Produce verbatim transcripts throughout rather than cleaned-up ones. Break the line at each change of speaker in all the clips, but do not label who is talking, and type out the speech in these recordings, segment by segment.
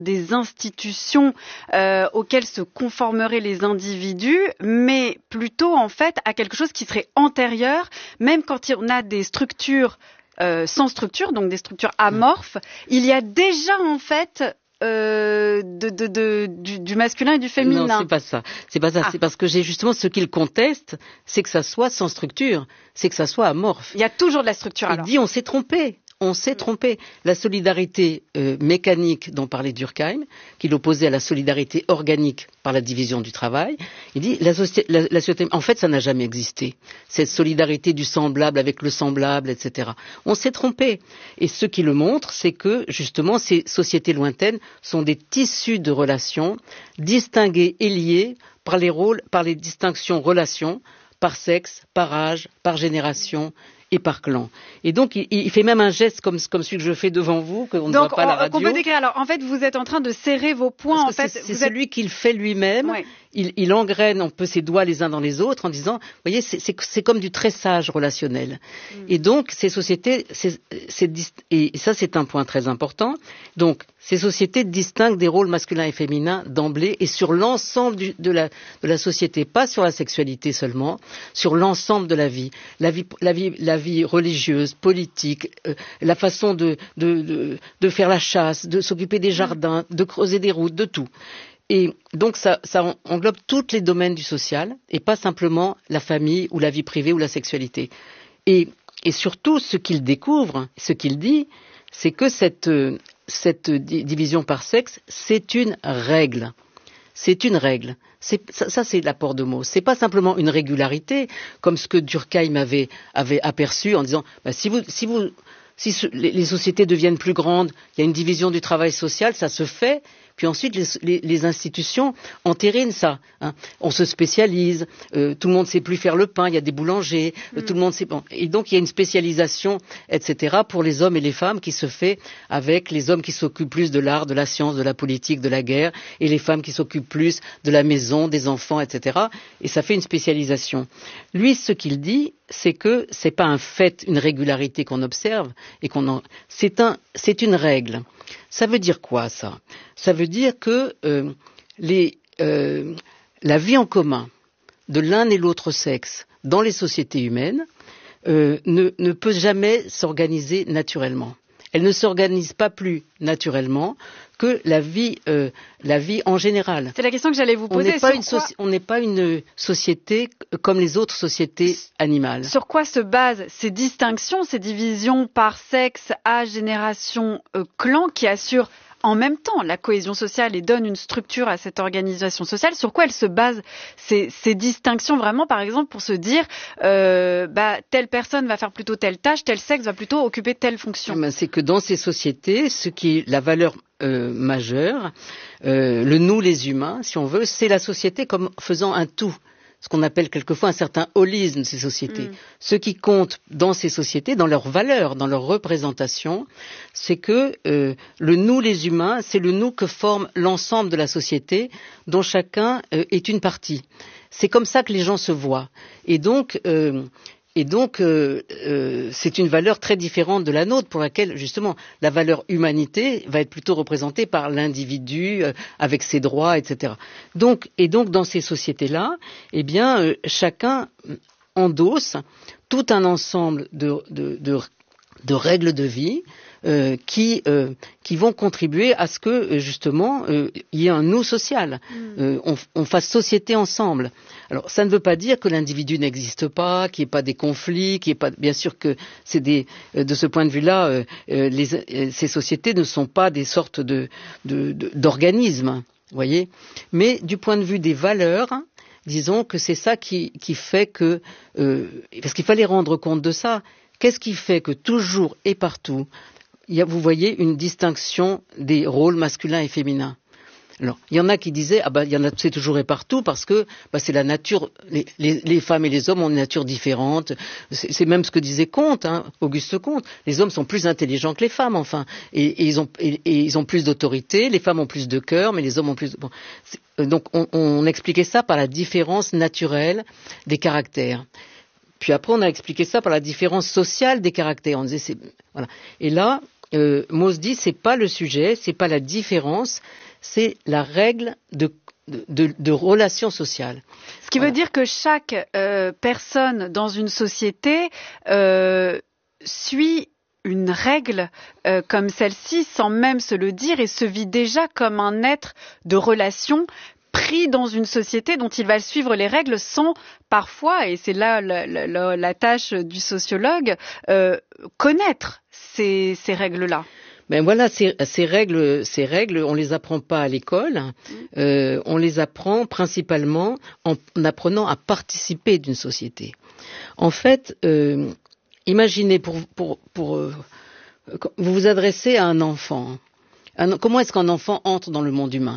des institutions euh, auxquelles se conformeraient les individus, mais plutôt en fait à quelque chose qui serait antérieur, même quand on a des structures euh, sans structure, donc des structures amorphes, il y a déjà en fait euh, de, de, de, du, du masculin et du féminin.
Non, c'est pas ça. C'est pas ça. Ah. C'est parce que j'ai justement ce qu'il conteste, c'est que ça soit sans structure, c'est que ça soit amorphe.
Il y a toujours de la structure.
Il
alors.
dit on s'est trompé. On s'est trompé. La solidarité euh, mécanique dont parlait Durkheim, qu'il opposait à la solidarité organique par la division du travail, il dit la société, la, la société, en fait, ça n'a jamais existé. Cette solidarité du semblable avec le semblable, et cetera. On s'est trompé. Et ce qui le montre, c'est que justement, ces sociétés lointaines sont des tissus de relations distingués et liés par les rôles, par les distinctions relations, par sexe, par âge, par génération et par clan. Et donc, il, il fait même un geste comme, comme celui que je fais devant vous, qu'on ne voit pas à la radio.
Donc, on peut décrire. Alors, en fait, vous êtes en train de serrer vos poings.
Parce que
en fait,
c'est, c'est
vous
celui
êtes...
qu'il fait lui-même.
Ouais.
Il, il engraine un peu ses doigts les uns dans les autres en disant, vous voyez, c'est, c'est, c'est comme du tressage relationnel. Mm. Et donc, ces sociétés, c'est, c'est, et ça, c'est un point très important. Donc, ces sociétés distinguent des rôles masculins et féminins d'emblée et sur l'ensemble du, de, la, de la société, pas sur la sexualité seulement, sur l'ensemble de la vie, la vie, la vie, la vie religieuse, politique, euh, la façon de, de, de, de faire la chasse, de s'occuper des jardins, de creuser des routes, de tout. Et donc ça, ça englobe tous les domaines du social et pas simplement la famille ou la vie privée ou la sexualité. Et, et surtout, ce qu'il découvre, ce qu'il dit, c'est que cette, cette division par sexe, c'est une règle. C'est une règle. C'est, ça, ça, c'est l'apport de mots. C'est pas simplement une régularité, comme ce que Durkheim avait, avait aperçu en disant, bah, si vous, si vous, si les, les sociétés deviennent plus grandes, il y a une division du travail social, ça se fait. Puis ensuite, les, les, les institutions entérinent ça. Hein. On se spécialise, euh, tout le monde ne sait plus faire le pain, il y a des boulangers, mm. euh, tout le monde sait... Bon. Et donc, il y a une spécialisation, et cetera, pour les hommes et les femmes qui se fait avec les hommes qui s'occupent plus de l'art, de la science, de la politique, de la guerre, et les femmes qui s'occupent plus de la maison, des enfants, et cetera. Et ça fait une spécialisation. Lui, ce qu'il dit, c'est que c'est pas un fait, une régularité qu'on observe, et qu'on en... c'est, un, c'est une règle. Ça veut dire quoi, ça ? Ça veut dire que euh, les, euh, la vie en commun de l'un et l'autre sexe dans les sociétés humaines euh, ne, ne peut jamais s'organiser naturellement. Elle ne s'organise pas plus naturellement que la vie, euh, la vie en général.
C'est la question que j'allais vous poser.
On n'est pas, une,
quoi...
soci- on n'est pas une société comme les autres sociétés animales.
Sur quoi se basent ces distinctions, ces divisions par sexe, âge, génération, euh, clan qui assurent en même temps la cohésion sociale et donnent une structure à cette organisation sociale? Sur quoi elles se basent ces, ces distinctions vraiment, par exemple, pour se dire euh, bah, telle personne va faire plutôt telle tâche, tel sexe va plutôt occuper telle fonction?
Ben, c'est que dans ces sociétés, ce qui est la valeur euh, majeure, euh, le nous les humains, si on veut, c'est la société comme faisant un tout. Ce qu'on appelle quelquefois un certain holisme de ces sociétés. Mm. Ce qui compte dans ces sociétés, dans leurs valeurs, dans leur représentation, c'est que euh, le nous, les humains, c'est le nous que forme l'ensemble de la société, dont chacun euh, est une partie. C'est comme ça que les gens se voient. Et donc, euh, et donc euh, euh, c'est une valeur très différente de la nôtre, pour laquelle, justement, la valeur humanité va être plutôt représentée par l'individu, euh, avec ses droits, et cetera. Donc, et donc, dans ces sociétés-là, eh bien, euh, chacun endosse tout un ensemble de, de, de, de règles de vie euh, qui, euh, qui vont contribuer à ce que, justement, euh, il y ait un nous social, mmh. euh, on, on fasse société ensemble. Alors, ça ne veut pas dire que l'individu n'existe pas, qu'il n'y ait pas des conflits, qu'il n'y ait pas... Bien sûr que c'est des... De ce point de vue-là, euh, les, euh, ces sociétés ne sont pas des sortes de, de, de, d'organismes, vous voyez. Mais du point de vue des valeurs, disons que c'est ça qui, qui fait que... Euh, parce qu'il fallait rendre compte de ça. Qu'est-ce qui fait que toujours et partout, il y a, vous voyez, une distinction des rôles masculins et féminins? Alors, il y en a qui disaient, ah ben, il y en a, c'est toujours et partout parce que, bah, c'est la nature, les, les, les femmes et les hommes ont une nature différente. C'est, c'est même ce que disait Comte, hein, Auguste Comte. Les hommes sont plus intelligents que les femmes, enfin. Et, et ils ont, et, et ils ont plus d'autorité. Les femmes ont plus de cœur, mais les hommes ont plus de... Bon. Donc, on, on expliquait ça par la différence naturelle des caractères. Puis après, on a expliqué ça par la différence sociale des caractères. On disait, c'est, voilà. Et là, euh, Mauss dit c'est pas le sujet, c'est pas la différence, c'est la règle de De, de, de relations sociales.
Ce qui voilà. veut dire que chaque euh, personne dans une société euh, suit une règle euh, comme celle-ci sans même se le dire et se vit déjà comme un être de relation pris dans une société dont il va suivre les règles sans parfois, et c'est là la, la, la tâche du sociologue, euh, connaître ces, ces règles-là.
Ben voilà, ces, ces règles, ces règles, on les apprend pas à l'école. Euh, on les apprend principalement en, en apprenant à participer d'une société. En fait, euh, imaginez pour, pour, pour euh, vous vous adressez à un enfant. Un, comment est-ce qu'un enfant entre dans le monde humain ?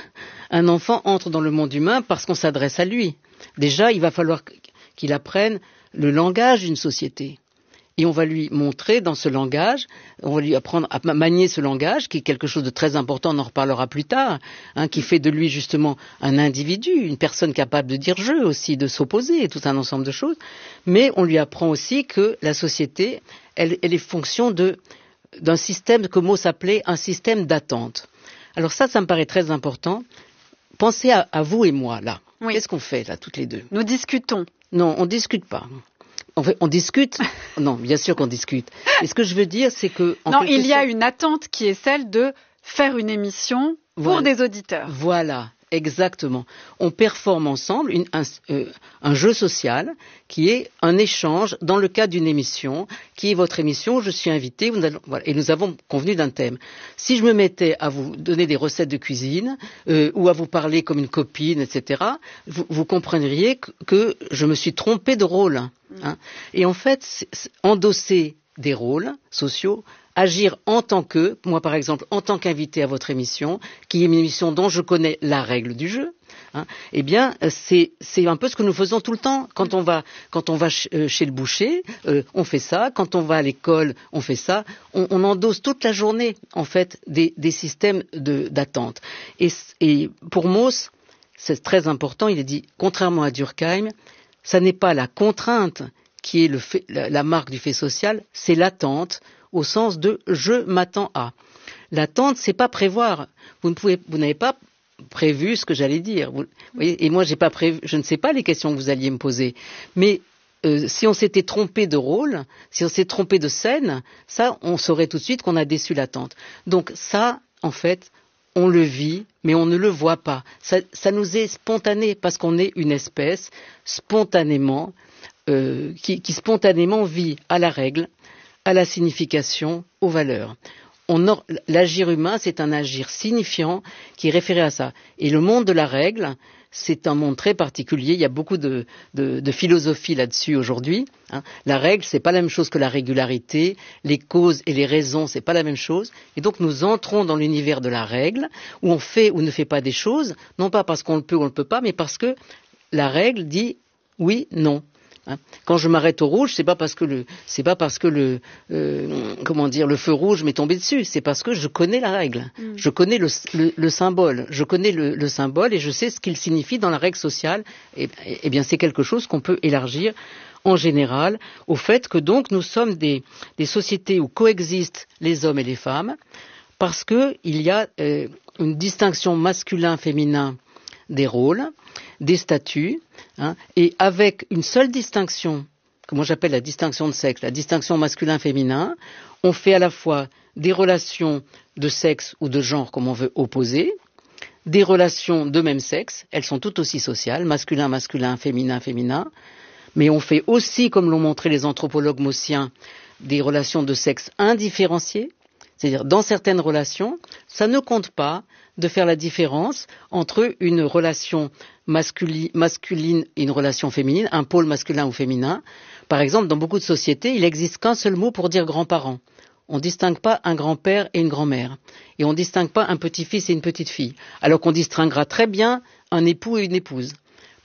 Un enfant entre dans le monde humain parce qu'on s'adresse à lui. Déjà, il va falloir qu'il apprenne le langage d'une société. Et on va lui montrer dans ce langage, on va lui apprendre à manier ce langage, qui est quelque chose de très important, on en reparlera plus tard, hein, qui fait de lui justement un individu, une personne capable de dire je aussi, de s'opposer, tout un ensemble de choses. Mais on lui apprend aussi que la société, elle, elle est fonction de, d'un système que Mauss appelait un système d'attente. Alors ça, ça me paraît très important. Pensez à, à vous et moi, là. Oui. Qu'est-ce qu'on fait, là, toutes les deux ?
Nous discutons.
Non, on ne discute pas. En fait, on discute. Non, bien sûr qu'on discute. Et ce que je veux dire, c'est que... En
non, il y a
sorte...
une attente qui est celle de faire une émission pour
voilà.
des auditeurs.
Voilà, exactement. On performe ensemble une, un, euh, un jeu social qui est un échange dans le cadre d'une émission, qui est votre émission, je suis invité, vous allez, voilà, et nous avons convenu d'un thème. Si je me mettais à vous donner des recettes de cuisine, euh, ou à vous parler comme une copine, et cetera, vous, vous comprendriez que, que je me suis trompé de rôle. Hein. Et en fait, c'est, c'est endosser des rôles sociaux, agir en tant que, moi par exemple, en tant qu'invité à votre émission, qui est une émission dont je connais la règle du jeu, hein, eh bien, c'est, c'est un peu ce que nous faisons tout le temps. Quand on va, quand on va ch- euh, chez le boucher, euh, on fait ça. Quand on va à l'école, on fait ça. On, on endosse toute la journée, en fait, des, des systèmes de, d'attente. Et, et pour Mauss, c'est très important, il a dit, contrairement à Durkheim, ça n'est pas la contrainte qui est le fait, la, la marque du fait social, c'est l'attente au sens de je m'attends à. L'attente, c'est pas prévoir. Vous ne pouvez, vous n'avez pas prévu ce que j'allais dire. Vous, voyez, et moi, j'ai pas prévu, je ne sais pas les questions que vous alliez me poser. Mais euh, si on s'était trompé de rôle, si on s'est trompé de scène, ça, on saurait tout de suite qu'on a déçu l'attente. Donc ça, en fait, on le vit, mais on ne le voit pas. Ça, ça nous est spontané parce qu'on est une espèce spontanément euh, qui, qui spontanément vit à la règle, à la signification, aux valeurs. On or, l'agir humain, c'est un agir signifiant qui est référé à ça. Et le monde de la règle, c'est un monde très particulier. Il y a beaucoup de, de, de philosophie là-dessus aujourd'hui. Hein. La règle, c'est pas la même chose que la régularité. Les causes et les raisons, c'est pas la même chose. Et donc, nous entrons dans l'univers de la règle, où on fait ou ne fait pas des choses, non pas parce qu'on le peut ou on le peut pas, mais parce que la règle dit oui, non. Quand je m'arrête au rouge, c'est pas parce que le, c'est pas parce que le, euh, comment dire, le feu rouge m'est tombé dessus. C'est parce que je connais la règle, mm. je connais le, le, le symbole, je connais le, le symbole et je sais ce qu'il signifie dans la règle sociale. Et, et, et bien, c'est quelque chose qu'on peut élargir en général au fait que donc nous sommes des, des sociétés où coexistent les hommes et les femmes, parce que il y a euh, une distinction masculin-féminin des rôles, des statuts, hein, et avec une seule distinction, que moi j'appelle la distinction de sexe, la distinction masculin-féminin, on fait à la fois des relations de sexe ou de genre, comme on veut, opposées, des relations de même sexe, elles sont toutes aussi sociales, masculin-masculin, féminin-féminin, mais on fait aussi, comme l'ont montré les anthropologues maussiens, des relations de sexe indifférenciées, c'est-à-dire dans certaines relations, ça ne compte pas de faire la différence entre une relation masculine, masculine et une relation féminine, un pôle masculin ou féminin. Par exemple, dans beaucoup de sociétés, il n'existe qu'un seul mot pour dire grands-parents. On ne distingue pas un grand-père et une grand-mère. Et on ne distingue pas un petit-fils et une petite-fille. Alors qu'on distinguera très bien un époux et une épouse. Pourquoi ?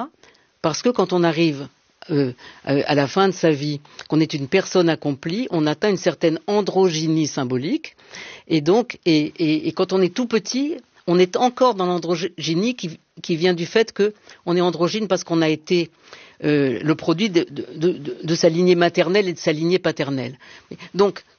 Parce que quand on arrive euh, à la fin de sa vie, qu'on est une personne accomplie, on atteint une certaine androgynie symbolique. Et donc, et, et, et quand on est tout petit, on est encore dans l'androgynie qui, qui vient du fait qu'on est androgyne parce qu'on a été euh, le produit de, de, de, de sa lignée maternelle et de sa lignée paternelle. Donc,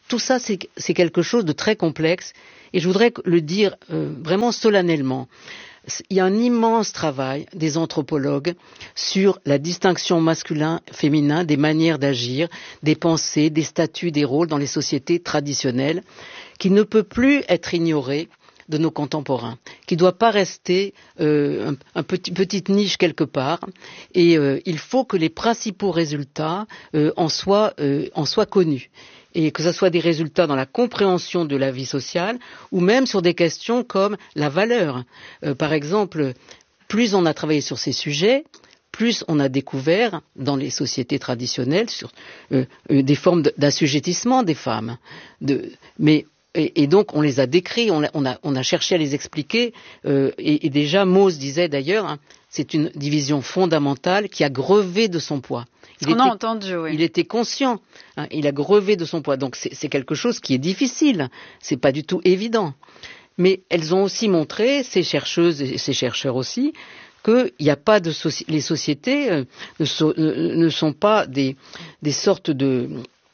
tout ça, c'est, c'est quelque chose de très complexe, et je voudrais le dire euh, vraiment solennellement. Il y a un immense travail des anthropologues sur la distinction masculin-féminin, des manières d'agir, des pensées, des statuts, des rôles dans les sociétés traditionnelles, qui ne peut plus être ignoré de nos contemporains, qui ne doit pas rester euh, un, un petit, petite niche quelque part, et euh, il faut que les principaux résultats euh, en soient, euh, en soient connus, et que ce soit des résultats dans la compréhension de la vie sociale, ou même sur des questions comme la valeur. Euh, par exemple, plus on a travaillé sur ces sujets, plus on a découvert dans les sociétés traditionnelles sur, euh, euh, des formes d'assujettissement des femmes. De, mais Et, et donc on les a décrits, on a, on a, on a cherché à les expliquer, euh, et, et déjà Mauss disait d'ailleurs, hein, c'est une division fondamentale qui a grevé de son poids. Il
on
était,
a entendu, oui.
Il était conscient, hein, il a grevé de son poids, donc c'est, c'est quelque chose qui est difficile, c'est pas du tout évident. Mais elles ont aussi montré, ces chercheuses et ces chercheurs aussi, qu'il n'y a pas de soci- les sociétés euh, ne, so, ne, ne sont pas des, des sortes de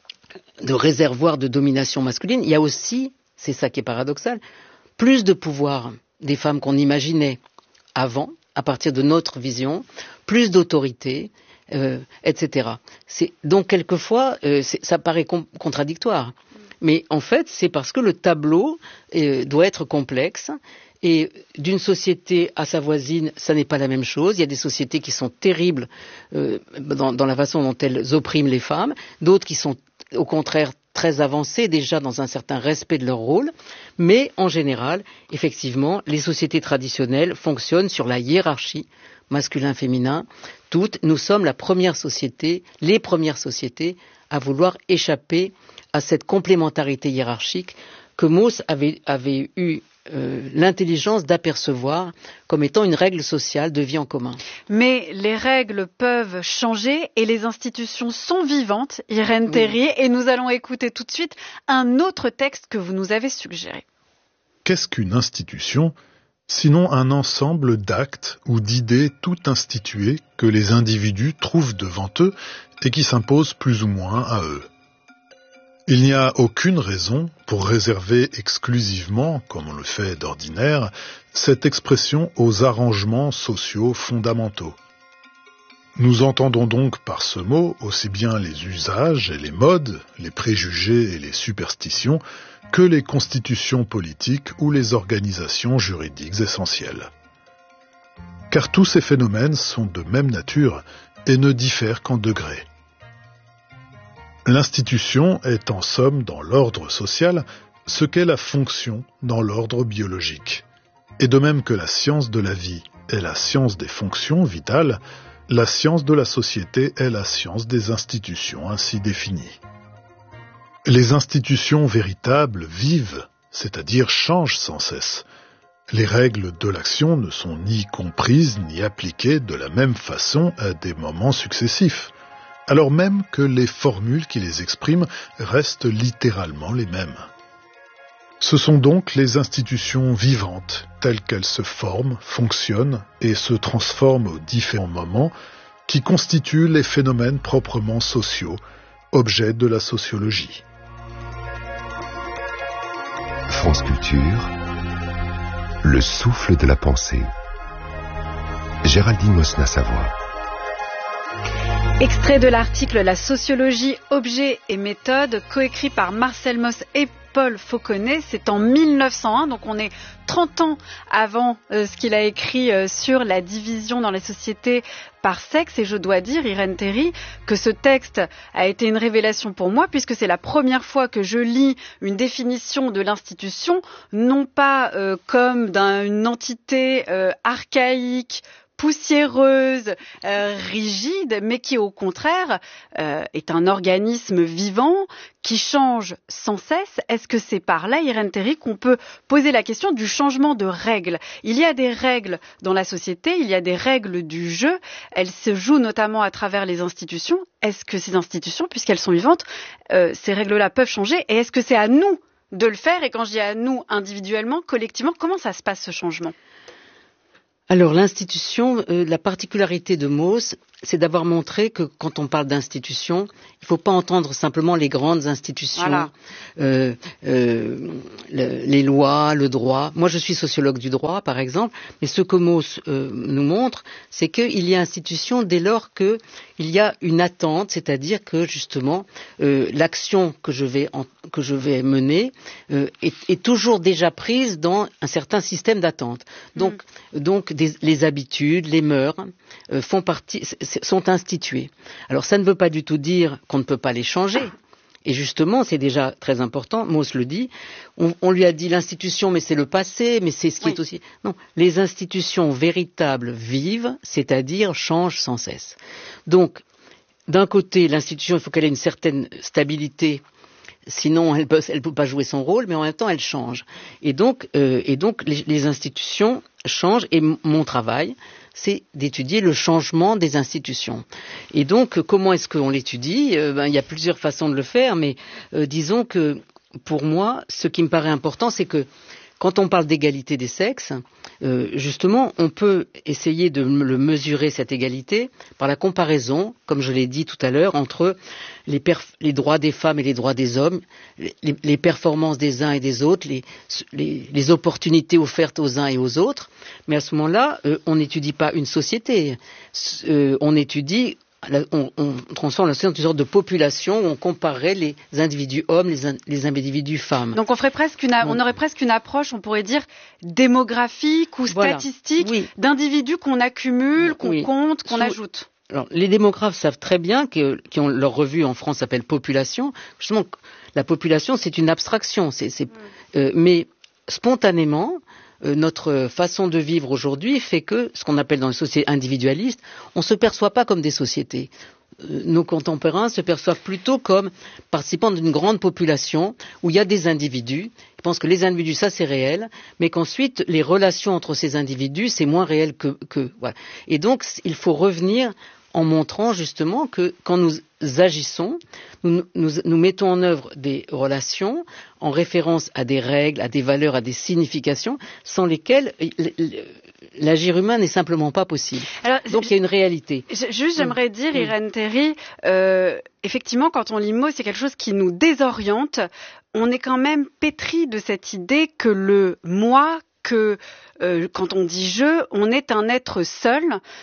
de réservoir de domination masculine. Il y a aussi, c'est ça qui est paradoxal, plus de pouvoir des femmes qu'on imaginait avant, à partir de notre vision, plus d'autorité, euh, et cetera. C'est, donc quelquefois, euh, c'est, ça paraît com- contradictoire. Mais en fait, c'est parce que le tableau euh, doit être complexe. Et d'une société à sa voisine, ça n'est pas la même chose. Il y a des sociétés qui sont terribles euh, dans, dans la façon dont elles oppriment les femmes, d'autres qui sont au contraire très avancées déjà dans un certain respect de leur rôle. Mais en général, effectivement, les sociétés traditionnelles fonctionnent sur la hiérarchie masculin-féminin. Toutes, nous sommes la première société, les premières sociétés à vouloir échapper à cette complémentarité hiérarchique que Mauss avait, avait eu Euh, l'intelligence d'apercevoir comme étant une règle sociale de vie en commun.
Mais les règles peuvent changer et les institutions sont vivantes, Irène Théry, oui. Et nous allons écouter tout de suite un autre texte que vous nous avez suggéré.
Qu'est-ce qu'une institution, sinon un ensemble d'actes ou d'idées tout instituées que les individus trouvent devant eux et qui s'imposent plus ou moins à eux? Il n'y a aucune raison pour réserver exclusivement, comme on le fait d'ordinaire, cette expression aux arrangements sociaux fondamentaux. Nous entendons donc par ce mot aussi bien les usages et les modes, les préjugés et les superstitions, que les constitutions politiques ou les organisations juridiques essentielles. Car tous ces phénomènes sont de même nature et ne diffèrent qu'en degrés. L'institution est en somme dans l'ordre social ce qu'est la fonction dans l'ordre biologique. Et de même que la science de la vie est la science des fonctions vitales, la science de la société est la science des institutions ainsi définies. Les institutions véritables vivent, c'est-à-dire changent sans cesse. Les règles de l'action ne sont ni comprises ni appliquées de la même façon à des moments successifs, alors même que les formules qui les expriment restent littéralement les mêmes. Ce sont donc les institutions vivantes, telles qu'elles se forment, fonctionnent et se transforment aux différents moments, qui constituent les phénomènes proprement sociaux, objets de la sociologie.
France Culture, le souffle de la pensée. Géraldine Mosna-Savoie.
Extrait de l'article « La sociologie, objets et méthodes » coécrit par Marcel Mauss et Paul Fauconnet. C'est en mille neuf cent un, donc on est trente ans avant euh, ce qu'il a écrit euh, sur la division dans les sociétés par sexe. Et je dois dire, Irène Théry, que ce texte a été une révélation pour moi, puisque c'est la première fois que je lis une définition de l'institution, non pas euh, comme d'une entité euh, archaïque, poussiéreuse, euh, rigide, mais qui au contraire euh, est un organisme vivant qui change sans cesse. Est-ce que c'est par là, Irène Théry, qu'on peut poser la question du changement de règles? Il y a des règles dans la société, il y a des règles du jeu, elles se jouent notamment à travers les institutions. Est-ce que ces institutions, puisqu'elles sont vivantes, euh, ces règles-là peuvent changer? Et est-ce que c'est à nous de le faire? Et quand je dis à nous individuellement, collectivement, comment ça se passe ce changement?
Alors l'institution, euh, la particularité de Mauss, c'est d'avoir montré que quand on parle d'institution, il ne faut pas entendre simplement les grandes institutions, voilà. euh, euh, le, les lois, le droit. Moi, je suis sociologue du droit, par exemple, mais ce que Mauss euh, nous montre, c'est qu'il y a institution dès lors qu'il y a une attente, c'est-à-dire que justement euh, l'action que je vais en, que je vais mener euh, est, est toujours déjà prise dans un certain système d'attente. Donc, mmh. donc des, les habitudes, les mœurs euh, font partie. sont instituées. Alors ça ne veut pas du tout dire qu'on ne peut pas les changer. Et justement, c'est déjà très important, Mauss le dit, on, on lui a dit l'institution, mais c'est le passé, mais c'est ce qui oui. est aussi... Non, les institutions véritables vivent, c'est-à-dire changent sans cesse. Donc, d'un côté, l'institution, il faut qu'elle ait une certaine stabilité, sinon elle peut, elle peut pas jouer son rôle, mais en même temps, elle change. Et donc, euh, et donc les, les institutions changent, et m- mon travail, c'est d'étudier le changement des institutions. Et donc, comment est-ce qu'on l'étudie ? euh, ben, il y a plusieurs façons de le faire, mais euh, disons que, pour moi, ce qui me paraît important, c'est que quand on parle d'égalité des sexes, euh, justement, on peut essayer de le mesurer, cette égalité, par la comparaison, comme je l'ai dit tout à l'heure, entre les, perf- les droits des femmes et les droits des hommes, les, les performances des uns et des autres, les, les, les opportunités offertes aux uns et aux autres. Mais à ce moment-là, euh, on n'étudie pas une société, euh, on étudie... On, on transforme la société en une sorte de population où on comparerait les individus hommes, les, in, les individus femmes.
Donc on ferait presque une, on aurait presque une approche, on pourrait dire démographique ou
voilà.
statistique
oui.
d'individus qu'on accumule, qu'on oui. compte, qu'on Sous... ajoute.
Alors, les démographes savent très bien que, qui ont leur revue en France s'appelle Population. Justement, la population c'est une abstraction, c'est, c'est, mm. euh, mais spontanément. Euh, notre façon de vivre aujourd'hui fait que, ce qu'on appelle dans les sociétés individualistes, on ne se perçoit pas comme des sociétés. Euh, nos contemporains se perçoivent plutôt comme participants d'une grande population où il y a des individus. Ils pensent que les individus, ça c'est réel, mais qu'ensuite les relations entre ces individus, c'est moins réel que... que voilà. Et donc, il faut revenir en montrant justement que quand nous agissons, nous, nous, nous mettons en œuvre des relations en référence à des règles, à des valeurs, à des significations, sans lesquelles l'agir humain n'est simplement pas possible. Alors, donc il y a une réalité.
Juste, j'aimerais dire, Irène Théry, euh, effectivement, quand on lit Mauss, c'est quelque chose qui nous désoriente. On est quand même pétri de cette idée que le moi, que euh, quand on dit je, on est un être seul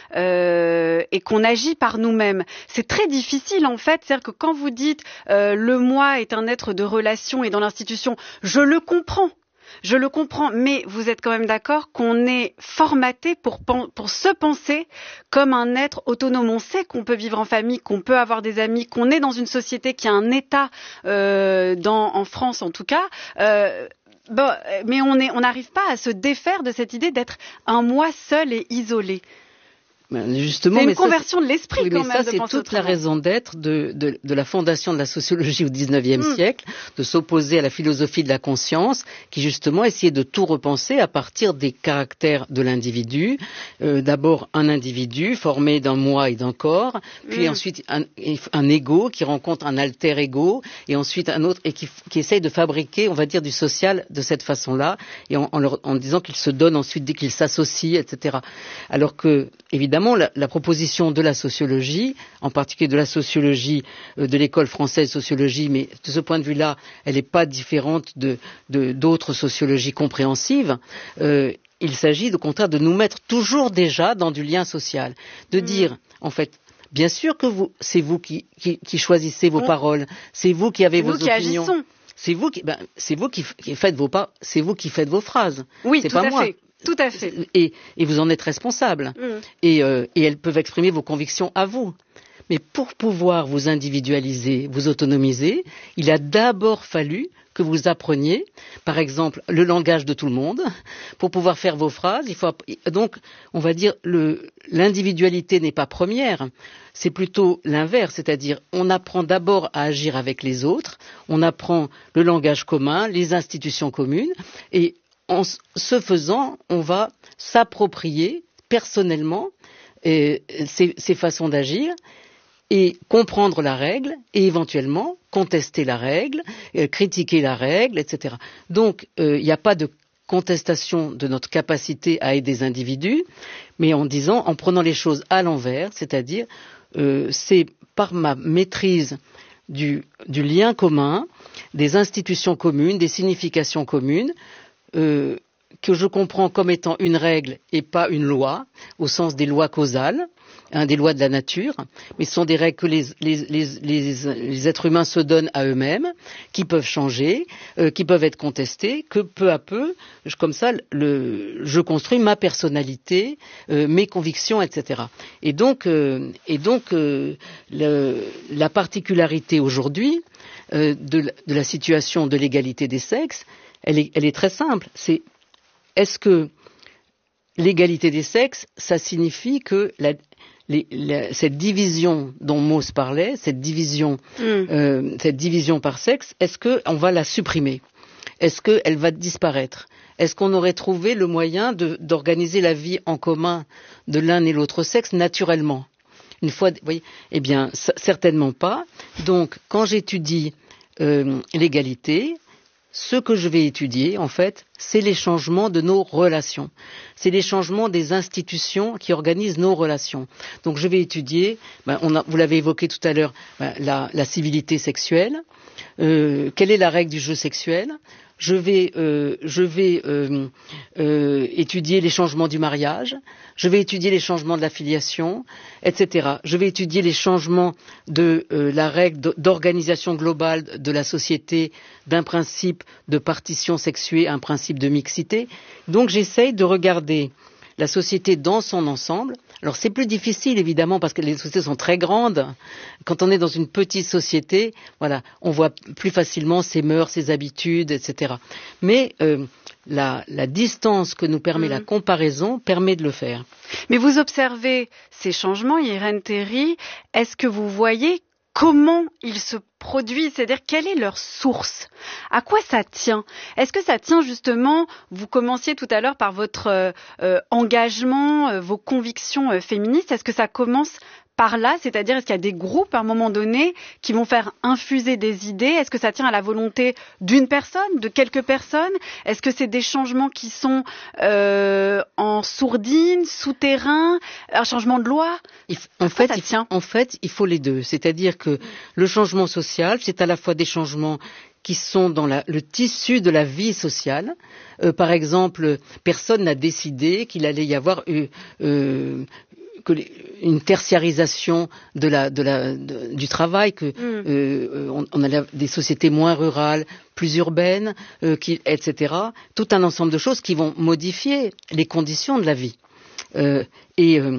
euh, et qu'on agit par nous-mêmes. C'est très difficile en fait, c'est-à-dire que quand vous dites euh, le moi est un être de relation et dans l'institution, je le comprends. Je le comprends, mais vous êtes quand même d'accord qu'on est formaté pour, pour se penser comme un être autonome. On sait qu'on peut vivre en famille, qu'on peut avoir des amis, qu'on est dans une société qui a un État, euh, dans, en France en tout cas, euh, Bon, mais on est, on n'arrive pas à se défaire de cette idée d'être un moi seul et isolé.
Justement,
c'est une
mais
conversion
ça,
de l'esprit
oui,
quand
mais
même.
Ça,
de
c'est toute la raison d'être de, de, de la fondation de la sociologie au dix-neuvième mmh. siècle, de s'opposer à la philosophie de la conscience, qui justement essayait de tout repenser à partir des caractères de l'individu. Euh, d'abord un individu formé d'un moi et d'un corps, puis mmh. ensuite un, un ego qui rencontre un alter ego, et ensuite un autre et qui, qui essaye de fabriquer, on va dire, du social de cette façon-là, et en, en, leur, en disant qu'il se donne ensuite dès qu'il s'associe, et cetera. Alors que évidemment La, la proposition de la sociologie, en particulier de la sociologie euh, de l'école française de sociologie, mais de ce point de vue-là, elle n'est pas différente de, de, d'autres sociologies compréhensives. Euh, il s'agit au contraire de nous mettre toujours déjà dans du lien social, de mmh. dire, en fait, bien sûr que vous, c'est vous qui, qui, qui choisissez vos mmh. paroles, c'est vous qui avez
c'est
vos
nous
opinions.
Qui agissons.
C'est vous qui, ben, c'est vous qui, qui faites vos pas, c'est vous qui faites vos phrases.
Oui,
c'est
tout
pas
à
moi.
fait. Tout à fait.
Et, et vous en êtes responsable. Mmh. Et, euh, et elles peuvent exprimer vos convictions à vous. Mais pour pouvoir vous individualiser, vous autonomiser, il a d'abord fallu que vous appreniez, par exemple, le langage de tout le monde. Pour pouvoir faire vos phrases, il faut donc, on va dire, le, l'individualité n'est pas première. C'est plutôt l'inverse, c'est-à-dire, on apprend d'abord à agir avec les autres, on apprend le langage commun, les institutions communes, et en ce faisant, on va s'approprier personnellement euh, ces, ces façons d'agir et comprendre la règle et éventuellement contester la règle, euh, critiquer la règle, et cetera. Donc, il euh, n'y a pas de contestation de notre capacité à aider des individus, mais en disant, en prenant les choses à l'envers, c'est-à-dire euh, c'est par ma maîtrise du, du lien commun, des institutions communes, des significations communes, euh, que je comprends comme étant une règle et pas une loi, au sens des lois causales, hein, des lois de la nature, mais ce sont des règles que les, les, les, les, les êtres humains se donnent à eux-mêmes, qui peuvent changer, euh, qui peuvent être contestées, que peu à peu, je, comme ça, le, je construis ma personnalité, euh, mes convictions, et cetera. Et donc, euh, et donc euh, le, la particularité aujourd'hui euh, de, de la situation de l'égalité des sexes, elle est, elle est très simple. C'est est-ce que l'égalité des sexes, ça signifie que la, les, la, cette division dont Mauss parlait, cette division, mm. euh, cette division par sexe, est-ce qu'on va la supprimer? Est-ce qu'elle va disparaître? Est-ce qu'on aurait trouvé le moyen de, d'organiser la vie en commun de l'un et l'autre sexe naturellement? Une fois, vous voyez, eh bien, c- certainement pas. Donc, quand j'étudie euh, l'égalité, ce que je vais étudier, en fait, c'est les changements de nos relations. C'est les changements des institutions qui organisent nos relations. Donc, je vais étudier, ben, on a, vous l'avez évoqué tout à l'heure, ben, la, la civilité sexuelle. Euh, quelle est la règle du jeu sexuel? Je vais, euh, je vais euh, euh, étudier les changements du mariage, je vais étudier les changements de la filiation, et cetera. Je vais étudier les changements de euh, la règle d'organisation globale de la société, d'un principe de partition sexuée à un principe de mixité. Donc j'essaye de regarder la société dans son ensemble. Alors c'est plus difficile évidemment parce que les sociétés sont très grandes. Quand on est dans une petite société, voilà, on voit plus facilement ses mœurs, ses habitudes, et cetera. Mais euh, la, la distance que nous permet mmh. la comparaison permet de le faire.
Mais vous observez ces changements, Irène Théry. Est-ce que vous voyez comment ils se produisent, c'est-à-dire quelle est leur source? À quoi ça tient? Est-ce que ça tient justement, vous commenciez tout à l'heure par votre euh, euh, engagement, euh, vos convictions euh, féministes, est-ce que ça commence par là, c'est-à-dire est-ce qu'il y a des groupes à un moment donné qui vont faire infuser des idées? Est-ce que ça tient à la volonté d'une personne, de quelques personnes? Est-ce que c'est des changements qui sont euh, en sourdine, souterrains, un changement de loi?
Il, en, fait, ça tient il, en fait, il faut les deux. C'est-à-dire que le changement social, c'est à la fois des changements qui sont dans la, le tissu de la vie sociale. Euh, par exemple, personne n'a décidé qu'il allait y avoir euh, euh, que les, une tertiarisation de la, de la, de, du travail, que mm. euh, on, on a des sociétés moins rurales, plus urbaines, euh, qui, et cetera. Tout un ensemble de choses qui vont modifier les conditions de la vie. Euh, et, euh,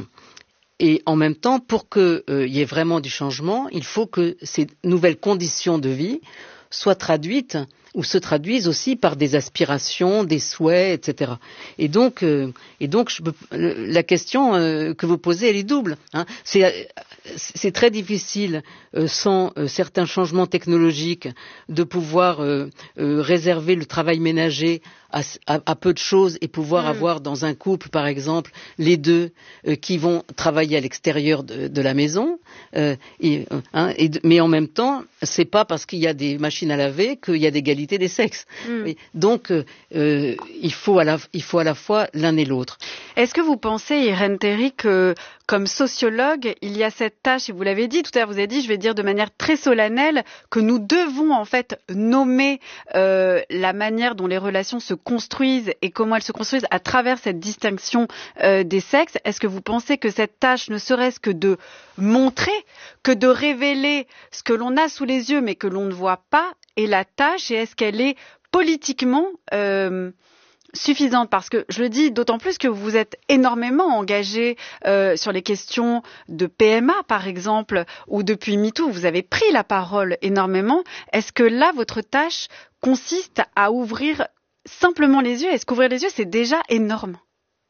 et en même temps, pour qu'il euh, y ait vraiment du changement, il faut que ces nouvelles conditions de vie soient traduites ou se traduisent aussi par des aspirations, des souhaits, et cetera. Et donc, euh, et donc je, la question euh, que vous posez, elle est double. Hein. C'est, c'est très difficile, euh, sans euh, certains changements technologiques, de pouvoir euh, euh, réserver le travail ménager à, à, à peu de choses et pouvoir mmh. avoir dans un couple, par exemple, les deux euh, qui vont travailler à l'extérieur de, de la maison. Euh, et, hein, et, mais en même temps, c'est pas parce qu'il y a des machines à laver qu'il y a d'égalité des sexes. Mm. Donc, euh, il faut à la, il faut à la fois l'un et l'autre.
Est-ce que vous pensez, Irène Théry, que comme sociologue, il y a cette tâche, et vous l'avez dit tout à l'heure, vous avez dit, je vais dire de manière très solennelle, que nous devons en fait nommer euh, la manière dont les relations se construisent et comment elles se construisent à travers cette distinction euh, des sexes. Est-ce que vous pensez que cette tâche, ne serait-ce que de montrer, que de révéler ce que l'on a sous les yeux mais que l'on ne voit pas, est la tâche, et est-ce qu'elle est politiquement euh, suffisante? Parce que je le dis d'autant plus que vous êtes énormément engagé euh, sur les questions de P M A, par exemple, ou depuis MeToo, vous avez pris la parole énormément. Est-ce que là, votre tâche consiste à ouvrir simplement les yeux? Est-ce qu'ouvrir les yeux, c'est déjà énorme?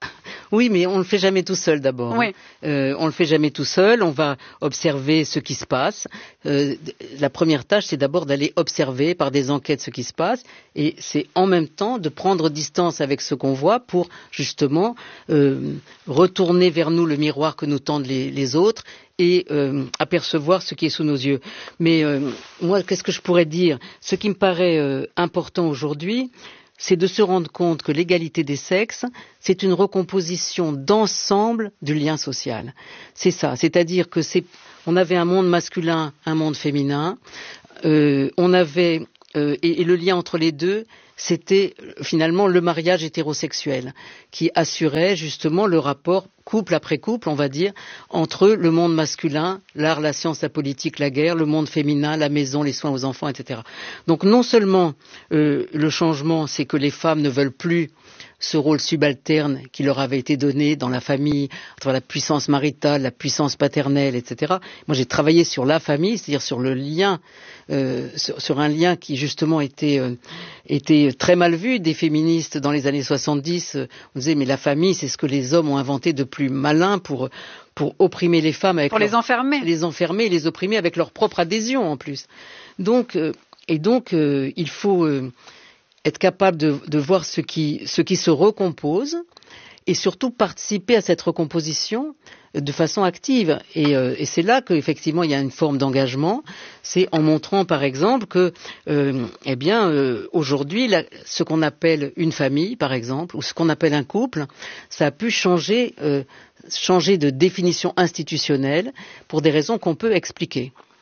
Oui, mais on ne le fait jamais tout seul d'abord.
Oui.
Hein. Euh, on ne le fait jamais tout seul, on va observer ce qui se passe. Euh, la première tâche, c'est d'abord d'aller observer par des enquêtes ce qui se passe, et c'est en même temps de prendre distance avec ce qu'on voit pour justement euh, retourner vers nous le miroir que nous tendent les, les autres et euh, apercevoir ce qui est sous nos yeux. Mais euh, moi, qu'est-ce que je pourrais dire? Ce qui me paraît euh, important aujourd'hui, c'est de se rendre compte que l'égalité des sexes, c'est une recomposition d'ensemble du lien social. C'est ça, c'est-à-dire que c'est, on avait un monde masculin, un monde féminin, euh, on avait euh, et, et le lien entre les deux, c'était finalement le mariage hétérosexuel qui assurait justement le rapport couple après couple, on va dire, entre le monde masculin, l'art, la science, la politique, la guerre, le monde féminin, la maison, les soins aux enfants, et cetera. Donc non seulement euh, le changement, c'est que les femmes ne veulent plus ce rôle subalterne qui leur avait été donné dans la famille, entre la puissance maritale, la puissance paternelle, et cetera. Moi, j'ai travaillé sur la famille, c'est-à-dire sur le lien, euh, sur, sur un lien qui justement était, euh, était très mal vu des féministes dans les années soixante-dix. Euh, on disait, mais la famille, c'est ce que les hommes ont inventé de plus malin pour, pour opprimer les femmes. Avec
pour
leur,
les enfermer.
Les enfermer et les opprimer avec leur propre adhésion en plus. Donc, euh, et donc, euh, il faut... Euh, être capable de, de voir ce qui, ce qui se recompose et surtout participer à cette recomposition de façon active. Et, euh, et c'est là qu'effectivement il y a une forme d'engagement. C'est en montrant par exemple que, euh, eh bien, euh, aujourd'hui, la, ce qu'on appelle une famille, par exemple, ou ce qu'on appelle un couple, ça a pu changer, euh, changer de définition institutionnelle pour des raisons qu'on peut expliquer.